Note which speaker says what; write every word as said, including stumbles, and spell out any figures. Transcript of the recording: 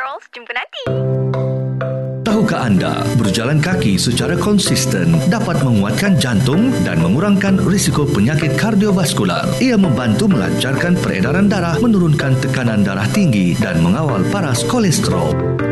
Speaker 1: Kolesterol. Jumpa nanti.
Speaker 2: Tahukah anda, berjalan kaki secara konsisten dapat menguatkan jantung dan mengurangkan risiko penyakit kardiovaskular. Ia membantu melancarkan peredaran darah, menurunkan tekanan darah tinggi dan mengawal paras kolesterol.